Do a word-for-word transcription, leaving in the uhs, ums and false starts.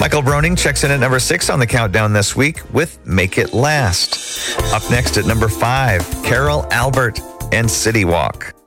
Michael Broning checks in at number six on the countdown this week with Make It Last. Up next at number five, Carol Albert and City Walk.